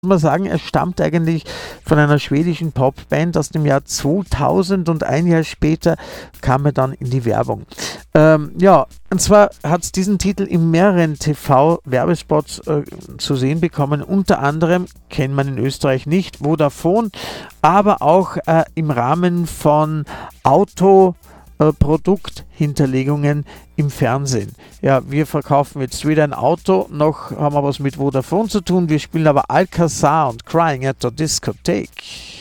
man sagen, er stammt eigentlich von einer schwedischen Popband aus dem Jahr 2000 und ein Jahr später kam er dann in die Werbung. Ja, und zwar hat es diesen Titel in mehreren TV-Werbespots zu sehen bekommen. Unter anderem, kennt man in Österreich nicht, Vodafone, aber auch im Rahmen von Produkthinterlegungen im Fernsehen. Ja, wir verkaufen jetzt weder ein Auto, noch haben wir was mit Vodafone zu tun. Wir spielen aber Alcazar und Crying at the Discotheque.